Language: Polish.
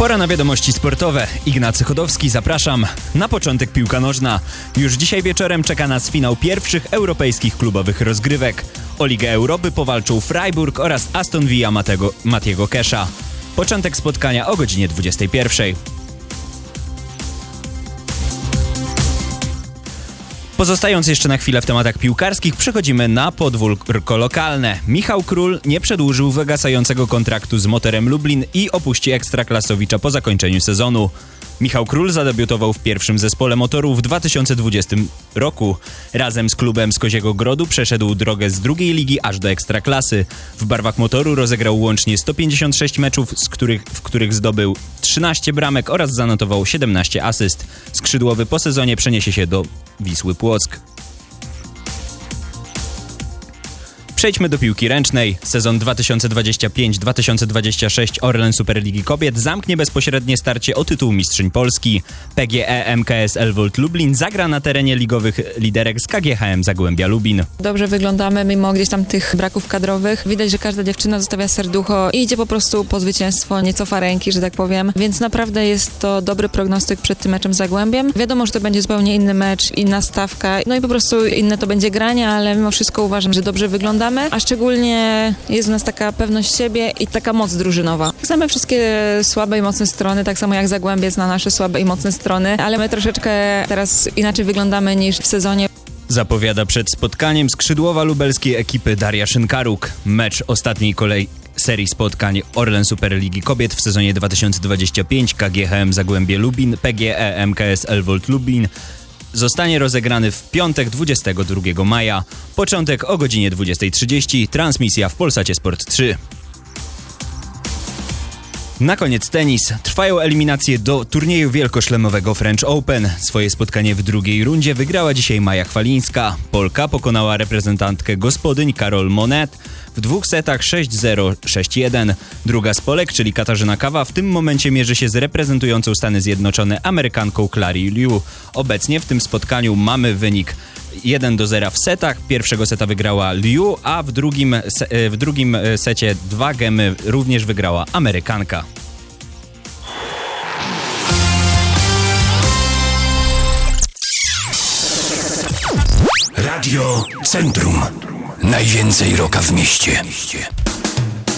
Pora na wiadomości sportowe. Ignacy Chodowski, zapraszam. Na początek piłka nożna. Już dzisiaj wieczorem czeka nas finał pierwszych europejskich klubowych rozgrywek. O Ligę Europy powalczą Freiburg oraz Aston Villa Matiego Kesha. Początek spotkania o godzinie 21. Pozostając jeszcze na chwilę w tematach piłkarskich, przechodzimy na podwórko lokalne. Michał Król nie przedłużył wygasającego kontraktu z Motorem Lublin i opuści Ekstraklasowicza po zakończeniu sezonu. Michał Król zadebiutował w pierwszym zespole Motoru w 2020 roku. Razem z klubem z Koziego Grodu przeszedł drogę z drugiej ligi aż do Ekstraklasy. W barwach Motoru rozegrał łącznie 156 meczów, w których zdobył 13 bramek oraz zanotował 17 asyst. Skrzydłowy po sezonie przeniesie się do Wisły Płock. Przejdźmy do piłki ręcznej. Sezon 2025-2026 Orlen Superligi Kobiet zamknie bezpośrednie starcie o tytuł mistrzyń Polski. PGE MKS Elwold Lublin zagra na terenie ligowych liderek z KGHM Zagłębia Lubin. Dobrze wyglądamy mimo gdzieś tam tych braków kadrowych. Widać, że każda dziewczyna zostawia serducho i idzie po prostu po zwycięstwo, nie cofa ręki, że tak powiem. Więc naprawdę jest to dobry prognostyk przed tym meczem z Zagłębiem. Wiadomo, że to będzie zupełnie inny mecz, inna stawka, no i po prostu inne to będzie granie, ale mimo wszystko uważam, że dobrze wyglądamy. A szczególnie jest w nas taka pewność siebie i taka moc drużynowa. Znamy wszystkie słabe i mocne strony, tak samo jak Zagłębie zna nasze słabe i mocne strony, ale my troszeczkę teraz inaczej wyglądamy niż w sezonie. Zapowiada przed spotkaniem skrzydłowa lubelskiej ekipy Daria Szynkaruk. Mecz ostatniej serii spotkań Orlen Superligi Kobiet w sezonie 2025 KGHM Zagłębie Lubin, PGE MKS Elwold Lubin zostanie rozegrany w piątek 22 maja. Początek o godzinie 20:30, transmisja w Polsacie Sport 3. Na koniec tenis. Trwają eliminacje do turnieju wielkoszlemowego French Open. Swoje spotkanie w drugiej rundzie wygrała dzisiaj Maja Chwalińska. Polka pokonała reprezentantkę gospodyń Karol Monet w dwóch setach 6-0, 6-1. Druga z Polek, czyli Katarzyna Kawa, w tym momencie mierzy się z reprezentującą Stany Zjednoczone Amerykanką Clary Liu. Obecnie w tym spotkaniu mamy wynik 1-0 w setach. Pierwszego seta wygrała Liu, a w drugim secie 2 gemy również wygrała Amerykanka. Radio Centrum. Najwięcej rocka w mieście.